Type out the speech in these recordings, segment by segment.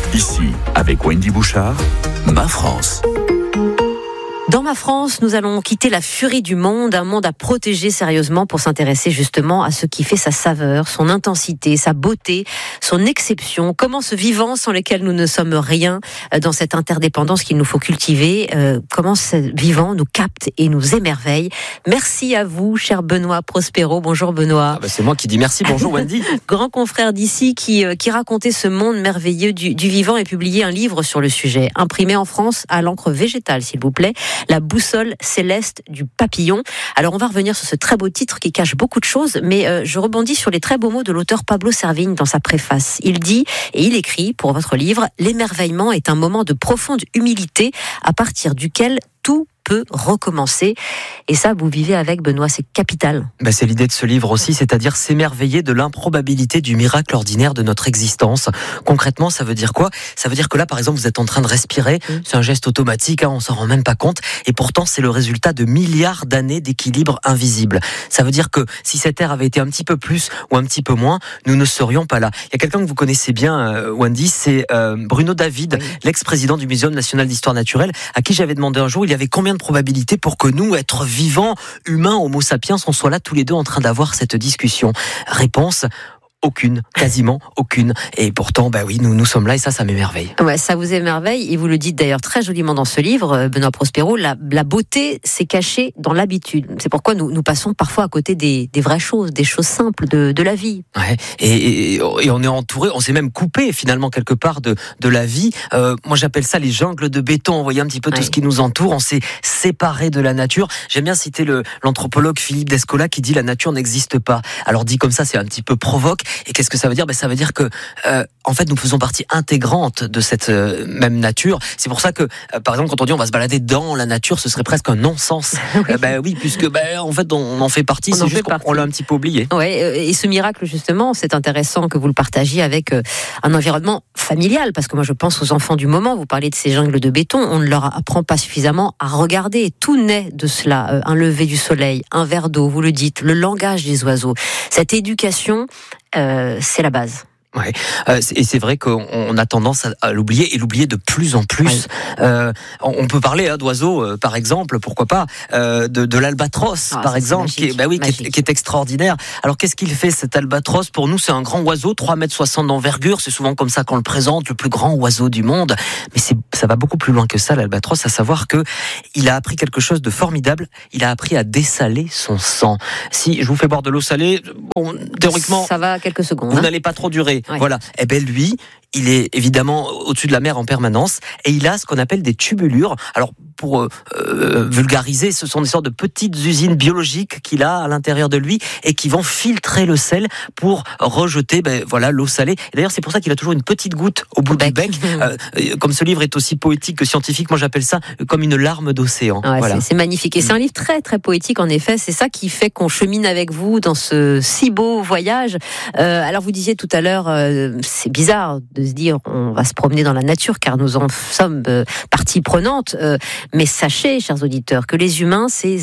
Ici, avec Wendy Bouchard, Ma France. Dans Ma France, nous allons quitter la furie du monde, un monde à protéger sérieusement pour s'intéresser justement à ce qui fait sa saveur, son intensité, sa beauté, son exception. Comment ce vivant sans lequel nous ne sommes rien dans cette interdépendance qu'il nous faut cultiver, comment ce vivant nous capte et nous émerveille. Merci à vous, cher Benoît Prospero. Bonjour Benoît. C'est moi qui dis merci. Bonjour Wendy. Grand confrère d'ici qui racontait ce monde merveilleux du vivant et publié un livre sur le sujet, imprimé en France à l'encre végétale, s'il vous plaît. La boussole céleste du papillon. Alors on va revenir sur ce très beau titre qui cache beaucoup de choses, mais je rebondis sur les très beaux mots de l'auteur Pablo Servigne dans sa préface. Il dit, et il écrit pour votre livre, « L'émerveillement est un moment de profonde humilité à partir duquel tout peut recommencer ». Et ça, vous vivez avec, Benoît, c'est capital. C'est l'idée de ce livre aussi, c'est-à-dire s'émerveiller de l'improbabilité du miracle ordinaire de notre existence. Concrètement, ça veut dire quoi ? Ça veut dire que là, par exemple, vous êtes en train de respirer, c'est un geste automatique, on s'en rend même pas compte, et pourtant c'est le résultat de milliards d'années d'équilibre invisible. Ça veut dire que si cette air avait été un petit peu plus ou un petit peu moins, nous ne serions pas là. Il y a quelqu'un que vous connaissez bien, Wendy, c'est Bruno David, oui, l'ex-président du Muséum national d'histoire naturelle, à qui j'avais demandé un jour, il y avait combien de probabilités pour que nous, êtres vivants, humains, homo sapiens, on soit là tous les deux en train d'avoir cette discussion. Réponse: aucune, quasiment aucune. Et pourtant, oui, nous sommes là et ça m'émerveille. Ouais, ça vous émerveille et vous le dites d'ailleurs très joliment dans ce livre, Benoît Prospero, la beauté s'est cachée dans l'habitude. C'est pourquoi nous passons parfois à côté des vraies choses, des choses simples de la vie. Ouais, et on est entouré, on s'est même coupé finalement quelque part de la vie. Moi j'appelle ça les jungles de béton. Vous voyez un petit peu tout ce qui nous entoure, on s'est séparé de la nature. J'aime bien citer l'anthropologue Philippe Descola qui dit la nature n'existe pas. Alors dit comme ça, c'est un petit peu provoque. Et qu'est-ce que ça veut dire ? Ça veut dire que, en fait, nous faisons partie intégrante de cette même nature. C'est pour ça que, par exemple, quand on dit on va se balader dans la nature, ce serait presque un non-sens. Oui, puisque, en fait, on en fait partie. C'est juste qu'on l'a un petit peu oublié. Ouais, et ce miracle, justement, c'est intéressant que vous le partagiez avec un environnement familial, parce que moi, je pense aux enfants du moment. Vous parlez de ces jungles de béton. On ne leur apprend pas suffisamment à regarder. Tout naît de cela. Un lever du soleil, un verre d'eau, vous le dites, le langage des oiseaux. Cette éducation, c'est la base. Ouais, et c'est vrai qu'on a tendance à l'oublier et l'oublier de plus en plus. Ouais. On peut parler d'oiseaux, par exemple, pourquoi pas, de l'albatros, par exemple, magique, qui est extraordinaire. Alors qu'est-ce qu'il fait cet albatros ? Pour nous, c'est un grand oiseau, 3,60 m d'envergure. C'est souvent comme ça qu'on le présente, le plus grand oiseau du monde. Mais ça va beaucoup plus loin que ça, l'albatros, à savoir que il a appris quelque chose de formidable. Il a appris à dessaler son sang. Si je vous fais boire de l'eau salée, théoriquement, ça va quelques secondes. Vous n'allez pas trop durer. Ouais. Voilà. Lui, il est évidemment au-dessus de la mer en permanence et il a ce qu'on appelle des tubulures. Alors, pour vulgariser, ce sont des sortes de petites usines biologiques qu'il a à l'intérieur de lui et qui vont filtrer le sel pour rejeter l'eau salée. Et d'ailleurs, c'est pour ça qu'il a toujours une petite goutte au bout du bec. Comme ce livre est aussi poétique que scientifique, moi j'appelle ça comme une larme d'océan. Ouais, voilà. C'est magnifique. Et c'est un livre très très poétique en effet. C'est ça qui fait qu'on chemine avec vous dans ce si beau voyage. Alors vous disiez tout à l'heure, c'est bizarre de se dire on va se promener dans la nature car nous en sommes partie prenante. Mais sachez, chers auditeurs, que les humains, c'est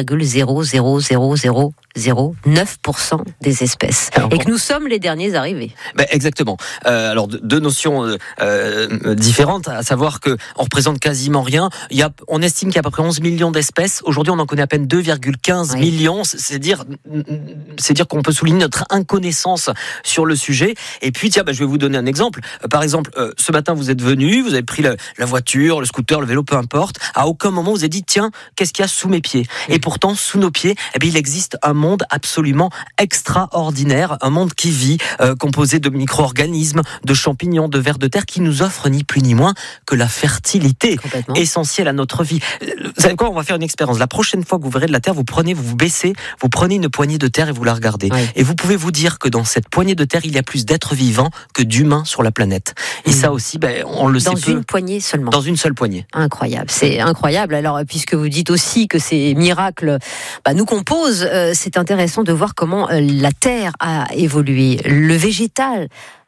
0,00009% des espèces. Et que nous sommes les derniers arrivés. Exactement. Alors, deux notions différentes, à savoir qu'on représente quasiment rien. On estime qu'il y a à peu près 11 millions d'espèces. Aujourd'hui, on en connaît à peine 2,15 millions. C'est dire qu'on peut souligner notre inconnaissance sur le sujet. Et puis, je vais vous donner un exemple. Par exemple, ce matin, vous êtes venu, vous avez pris la voiture, le scooter, le vélo, peu importe. À aucun moment, vous avez dit, tiens, qu'est-ce qu'il y a sous mes pieds ? Et pourtant, sous nos pieds, il existe un monde absolument extraordinaire, un monde qui vit, composé de micro-organismes, de champignons, de vers de terre, qui nous offre ni plus ni moins que la fertilité essentielle à notre vie. Vous savez quoi ? On va faire une expérience. La prochaine fois que vous verrez de la terre, vous vous baissez, vous prenez une poignée de terre et vous la regardez. Oui. Et vous pouvez vous dire que dans cette poignée de terre, il y a plus d'êtres vivants que d'humains sur la planète. Et ça aussi, on le sait peu. Dans une poignée seulement. Dans une seule poignée. Incroyable. C'est incroyable. Alors, puisque vous dites aussi que ces miracles nous composent, c'est intéressant de voir comment la terre a évolué. Le végétal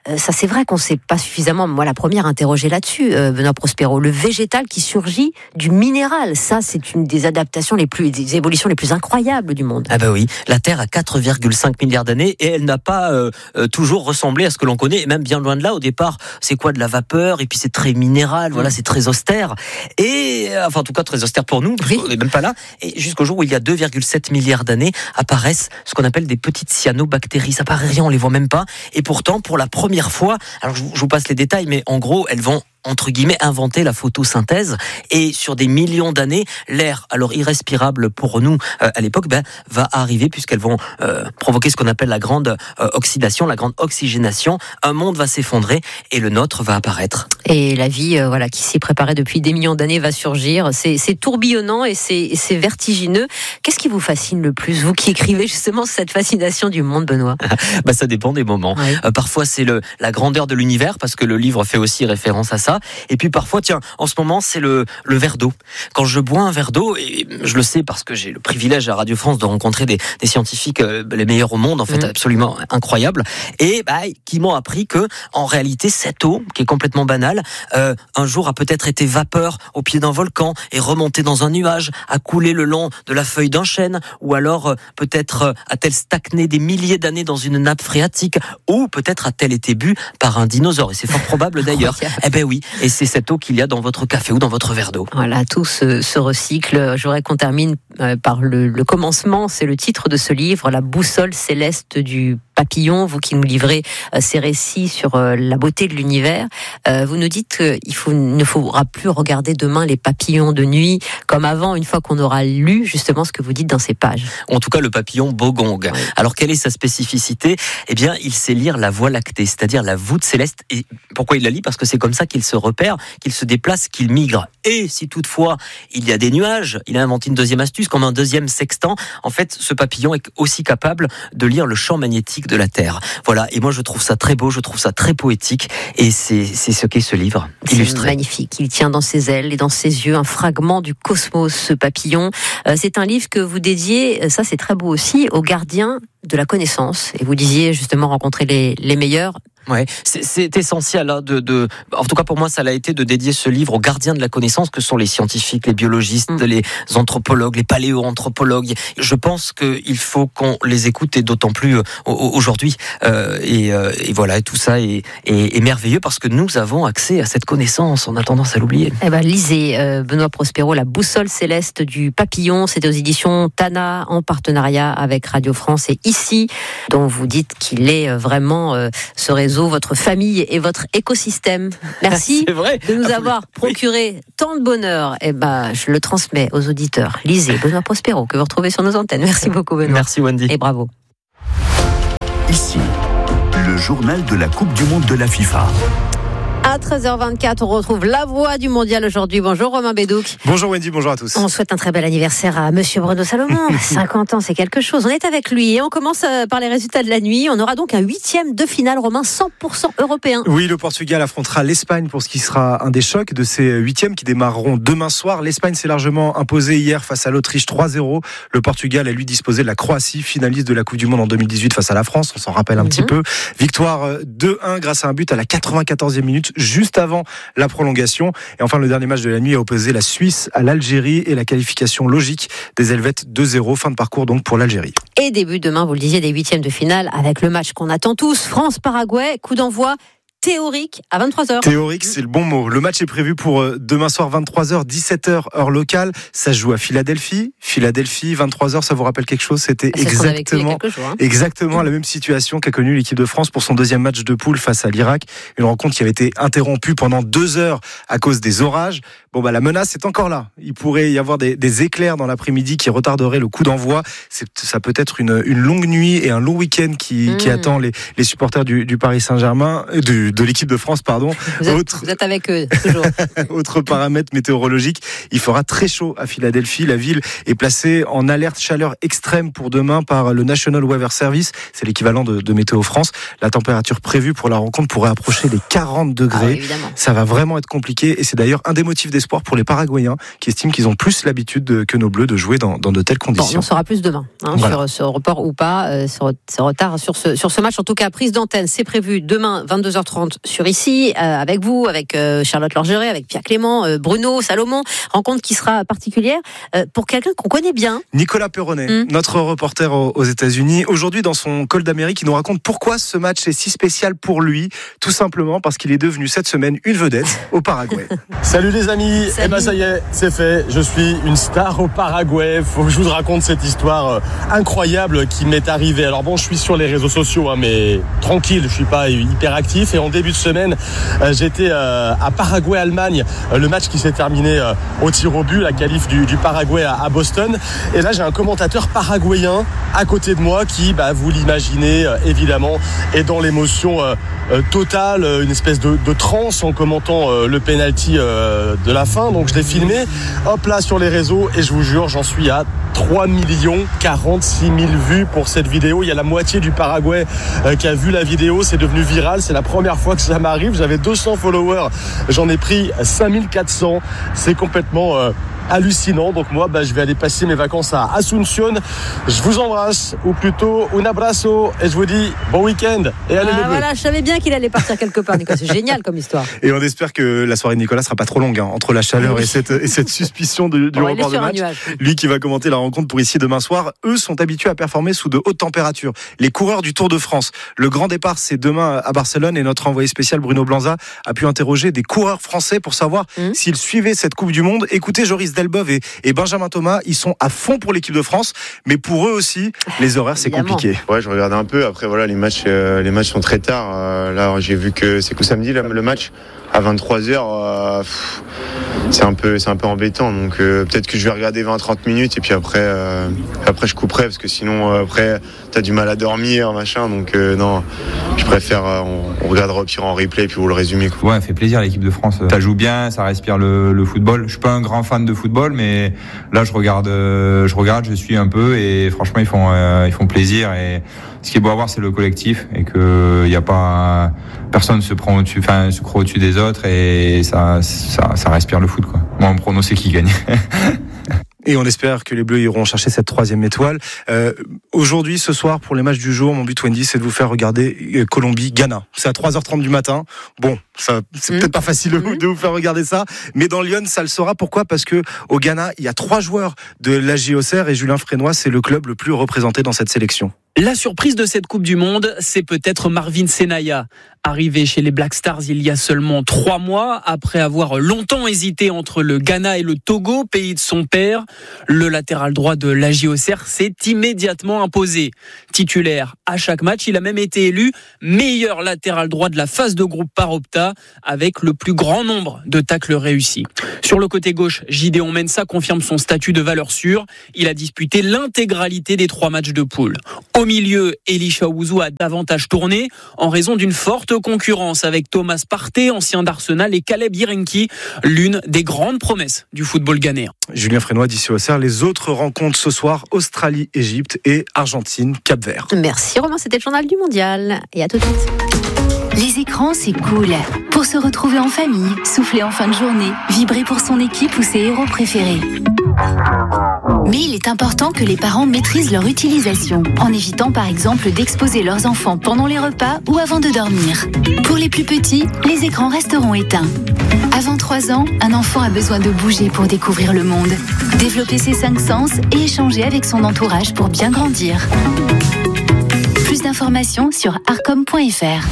ça c'est vrai qu'on ne s'est pas suffisamment, moi la première, interrogée là-dessus, Benoît Prospero. Le végétal qui surgit du minéral, ça c'est une des adaptations des évolutions les plus incroyables du monde. Ah bah oui, la Terre a 4,5 milliards d'années et elle n'a pas toujours ressemblé à ce que l'on connaît, et même bien loin de là. Au départ, c'est quoi, de la vapeur, et puis c'est très minéral, voilà, c'est très austère, et enfin en tout cas très austère pour nous, parce qu'on n'est même pas là, et jusqu'au jour où il y a 2,7 milliards d'années apparaissent ce qu'on appelle des petites cyanobactéries. Ça paraît rien, on les voit même pas, et pourtant pour la première fois, alors je vous passe les détails, mais en gros elles vont entre guillemets inventer la photosynthèse, et sur des millions d'années, l'air, alors irrespirable pour nous à l'époque, va arriver, puisqu'elles vont provoquer ce qu'on appelle la grande oxydation, la grande oxygénation. Un monde va s'effondrer et le nôtre va apparaître. Et la vie, qui s'y préparait depuis des millions d'années, va surgir. C'est tourbillonnant et c'est vertigineux. Qu'est-ce qui vous fascine le plus, vous qui écrivez justement cette fascination du monde, Benoît? Ça dépend des moments. Oui. Parfois c'est la grandeur de l'univers, parce que le livre fait aussi référence à ça. Et puis parfois, tiens, en ce moment, c'est le verre d'eau. Quand je bois un verre d'eau, et je le sais parce que j'ai le privilège à Radio France de rencontrer des scientifiques les meilleurs au monde, en fait, absolument incroyables, et qui m'ont appris que, en réalité, cette eau, qui est complètement banale, un jour a peut-être été vapeur au pied d'un volcan et remontée dans un nuage, a coulé le long de la feuille d'un chêne, ou alors peut-être a-t-elle stagné des milliers d'années dans une nappe phréatique, ou peut-être a-t-elle été bue par un dinosaure, et c'est fort probable d'ailleurs. Eh ben oui. Et c'est cette eau qu'il y a dans votre café ou dans votre verre d'eau. Voilà, tout se recycle. J'aurais qu'on termine par le commencement. C'est le titre de ce livre, La boussole céleste du papillon. Vous qui nous livrez ces récits sur la beauté de l'univers. Vous nous dites qu'il ne faudra plus regarder demain les papillons de nuit comme avant, une fois qu'on aura lu justement ce que vous dites dans ces pages. En tout cas, le papillon bogong. Oui. Alors, quelle est sa spécificité? Eh bien, il sait lire la Voie lactée, c'est-à-dire la voûte céleste. Et pourquoi il la lit? Parce que c'est comme ça qu'il se repère, qu'il se déplace, qu'il migre. Et si toutefois il y a des nuages, il a inventé une deuxième astuce, comme un deuxième sextant. En fait, ce papillon est aussi capable de lire le champ magnétique de la Terre. Voilà, et moi je trouve ça très beau, je trouve ça très poétique, et c'est ce qu'est ce livre illustré. C'est magnifique, il tient dans ses ailes et dans ses yeux un fragment du cosmos, ce papillon. C'est un livre que vous dédiez, ça c'est très beau aussi, aux gardiens de la connaissance, et vous disiez justement rencontrer les meilleurs. Ouais, c'est essentiel en tout cas pour moi, ça l'a été de dédier ce livre aux gardiens de la connaissance que sont les scientifiques, les biologistes, les anthropologues, les paléoanthropologues. Je pense qu'il faut qu'on les écoute, et d'autant plus aujourd'hui. Et voilà, et tout ça est merveilleux parce que nous avons accès à cette connaissance. On a tendance à l'oublier. Lisez Benoît Prospero, La boussole céleste du papillon. C'est aux éditions Tana en partenariat avec Radio France et Ici, dont vous dites qu'il est vraiment ce réseau, votre famille et votre écosystème. Merci de nous avoir procuré tant de bonheur. Je le transmets aux auditeurs. Lisez Benoît Prospero, que vous retrouvez sur nos antennes. Merci beaucoup, Benoît. Merci, Wendy. Et bravo. Ici, le journal de la Coupe du Monde de la FIFA. À 13h24, on retrouve la voix du mondial aujourd'hui. Bonjour Romain Bédouc. Bonjour Wendy, bonjour à tous. On souhaite un très bel anniversaire à Monsieur Bruno Salomon. 50 ans, c'est quelque chose. On est avec lui et on commence par les résultats de la nuit. On aura donc un 8e de finale, Romain, 100% européen. Oui, le Portugal affrontera l'Espagne pour ce qui sera un des chocs de ces 8e qui démarreront demain soir. L'Espagne s'est largement imposée hier face à l'Autriche 3-0. Le Portugal a lui disposé de la Croatie, finaliste de la Coupe du Monde en 2018 face à la France. On s'en rappelle un petit peu. Victoire 2-1 grâce à un but à la 94e minute, juste avant la prolongation. Et enfin, le dernier match de la nuit a opposé la Suisse à l'Algérie et la qualification logique des Helvètes 2-0. Fin de parcours donc pour l'Algérie. Et début demain, vous le disiez, des 8e de finale avec le match qu'on attend tous. France-Paraguay, coup d'envoi théorique à 23h. Théorique, c'est le bon mot. Le match est prévu pour demain soir 23h, 17h heure locale. Ça se joue à Philadelphie. Philadelphie, 23h, ça vous rappelle quelque chose? C'était exactement la même situation qu'a connue l'équipe de France pour son deuxième match de poule face à l'Irak. Une rencontre qui avait été interrompue pendant 2 heures à cause des orages. La menace est encore là. Il pourrait y avoir des éclairs dans l'après-midi qui retarderaient le coup d'envoi. Ça peut être une longue nuit et un long week-end qui attend les supporters du Paris Saint-Germain, de l'équipe de France, pardon. Vous êtes avec eux, toujours. Autre paramètre météorologique, il fera très chaud à Philadelphie. La ville est placée en alerte chaleur extrême pour demain par le National Weather Service. C'est l'équivalent de Météo France. La température prévue pour la rencontre pourrait approcher les 40 degrés. Ça va vraiment être compliqué et c'est d'ailleurs un des motifs d'espoir pour les Paraguayens qui estiment qu'ils ont plus l'habitude que nos Bleus de jouer dans de telles conditions. Bon, on saura plus demain sur ce report ou pas, ce retard sur ce match. En tout cas, prise d'antenne, c'est prévu demain 22h30 sur ici, avec vous, avec Charlotte Lorgeret, avec Pierre Clément, Bruno Salomon. Rencontre qui sera particulière pour quelqu'un qu'on connaît bien. Nicolas Perronnet, notre reporter aux États-Unis. Aujourd'hui, dans son Call d'Amérique, il nous raconte pourquoi ce match est si spécial pour lui. Tout simplement parce qu'il est devenu cette semaine une vedette au Paraguay. Salut les amis, Salut. Et ben ça y est, c'est fait. Je suis une star au Paraguay. Faut que je vous raconte cette histoire incroyable qui m'est arrivée. Alors bon, je suis sur les réseaux sociaux, mais tranquille, je suis pas hyper actif. Et en début de semaine, j'étais à Paraguay-Allemagne, le match qui s'est terminé au tir au but, la qualif du Paraguay à Boston. Et là, j'ai un commentateur paraguayen à côté de moi qui, vous l'imaginez évidemment, est dans l'émotion totale, une espèce de transe en commentant le penalty de la fin. Donc je l'ai filmé, hop là sur les réseaux, et je vous jure, j'en suis à 3 046 000 vues pour cette vidéo. Il y a la moitié du Paraguay qui a vu la vidéo. C'est devenu viral. C'est la première fois que ça m'arrive. J'avais 200 followers. J'en ai pris 5400. C'est complètement hallucinant. Donc moi, je vais aller passer mes vacances à Asunción. Je vous embrasse, ou plutôt un abrazo, et je vous dis bon week-end. Et allez les Bleus. Voilà, je savais bien qu'il allait partir quelque part, Nicolas. C'est génial comme histoire. Et on espère que la soirée de Nicolas sera pas trop longue, entre la chaleur et cette suspicion du report de match. Lui qui va commenter la rencontre pour ici demain soir. Eux sont habitués à performer sous de hautes températures. Les coureurs du Tour de France. Le grand départ, c'est demain à Barcelone, et notre envoyé spécial Bruno Blanza a pu interroger des coureurs français pour savoir s'ils suivaient cette Coupe du Monde. Écoutez Joris Delboeuf et Benjamin Thomas, ils sont à fond pour l'équipe de France, mais pour eux aussi, les horaires c'est compliqué. Ouais, je regarde un peu. Après voilà, les matchs sont très tard. Là, j'ai vu que c'est que samedi le match à 23h. C'est un peu embêtant. Donc peut-être que je vais regarder 20-30 minutes et puis après je couperai parce que sinon après t'as du mal à dormir machin. Donc non, je préfère on regardera au pire en replay et puis vous le résumez. Ouais, ça fait plaisir l'équipe de France. Ça joue bien, ça respire le football. Je suis pas un grand fan de football, mais là je regarde, je suis un peu et franchement ils font plaisir. Et ce qui est beau à voir, c'est le collectif et que y a pas personne se croit au-dessus des autres et ça respire le foot quoi. Moi mon prono c'est qui gagne. Et on espère que les Bleus iront chercher cette 3e étoile. Aujourd'hui, ce soir, pour les matchs du jour, mon but, Wendy, c'est de vous faire regarder Colombie-Ghana. C'est à 3h30 du matin. Bon, ça, c'est peut-être pas facile de vous faire regarder ça, mais dans Lyon, ça le sera. Pourquoi ? Parce que au Ghana, il y a 3 joueurs de l'AJ Auxerre et Julien Frénois, c'est le club le plus représenté dans cette sélection. La surprise de cette Coupe du Monde, c'est peut-être Marvin Senaya. Arrivé chez les Black Stars il y a seulement 3 mois, après avoir longtemps hésité entre le Ghana et le Togo, pays de son père, le latéral droit de l'AJ Auxerre s'est immédiatement imposé. Titulaire à chaque match, il a même été élu meilleur latéral droit de la phase de groupe par Opta, avec le plus grand nombre de tacles réussis. Sur le côté gauche, Gideon Mensah confirme son statut de valeur sûre. Il a disputé l'intégralité des 3 matchs de poule. Au milieu, Elisha Owusu a davantage tourné en raison d'une forte concurrence avec Thomas Partey, ancien d'Arsenal, et Caleb Irenki, l'une des grandes promesses du football ghanéen. Julien Frénois d'ici Auxerre. Les autres rencontres ce soir, Australie-Égypte et Argentine-Cap-Vert. Merci Romain, c'était le journal du mondial. Et à tout de suite. Les écrans, c'est cool. Pour se retrouver en famille, souffler en fin de journée, vibrer pour son équipe ou ses héros préférés. Mais il est important que les parents maîtrisent leur utilisation, en évitant par exemple d'exposer leurs enfants pendant les repas ou avant de dormir. Pour les plus petits, les écrans resteront éteints. Avant 3 ans, un enfant a besoin de bouger pour découvrir le monde, développer ses 5 sens et échanger avec son entourage pour bien grandir. Plus d'informations sur arcom.fr.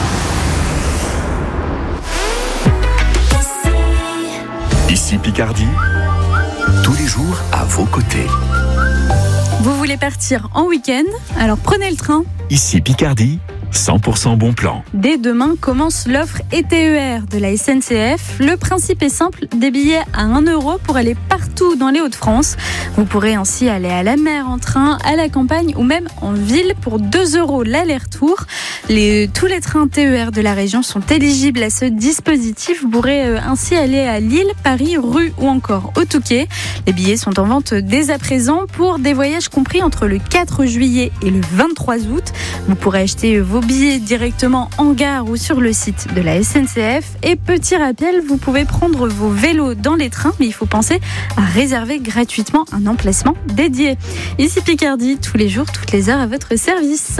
Ici Picardie, tous les jours à vos côtés. Vous voulez partir en week-end ? Alors prenez le train. Ici Picardie, 100% bon plan. Dès demain commence l'offre ETER de la SNCF. Le principe est simple, des billets à 1 € pour aller partout dans les Hauts-de-France. Vous pourrez ainsi aller à la mer en train, à la campagne ou même en ville pour 2 € l'aller-retour. Tous les trains TER de la région sont éligibles à ce dispositif. Vous pourrez ainsi aller à Lille, Paris, Rue ou encore au Touquet. Les billets sont en vente dès à présent pour des voyages compris entre le 4 juillet et le 23 août. Vous pourrez acheter vos billets directement en gare ou sur le site de la SNCF. Et petit rappel, vous pouvez prendre vos vélos dans les trains, mais il faut penser à réserver gratuitement un emplacement dédié. Ici Picardie, tous les jours, toutes les heures à votre service.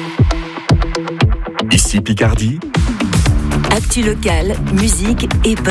Ici Picardie. Actu locale, musique et